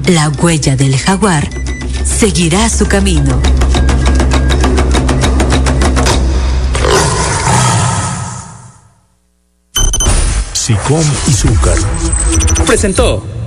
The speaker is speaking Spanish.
La huella del jaguar seguirá su camino. Sicom y Zúcar presentó